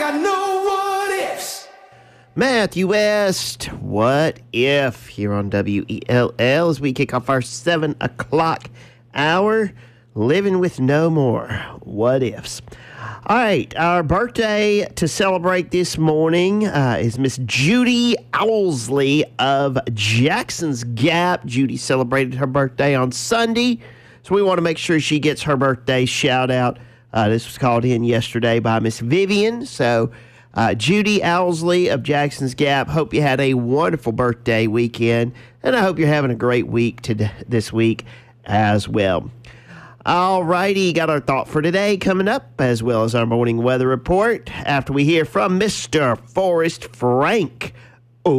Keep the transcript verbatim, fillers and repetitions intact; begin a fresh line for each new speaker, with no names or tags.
got no what ifs.
Matthew West, What If, here on W E L L as we kick off our seven o'clock hour, living with no more what ifs. All right, our birthday to celebrate this morning uh, is Miss Judy Owlsley of Jackson's Gap. Judy celebrated her birthday on Sunday, so we want to make sure she gets her birthday shout out. Uh, this was called in yesterday by Miss Vivian, so Uh, Judy Owlsley of Jackson's Gap, hope you had a wonderful birthday weekend, and I hope you're having a great week to this week as well. All righty, got our thought for today coming up, as well as our morning weather report after we hear from Mister Forrest Frank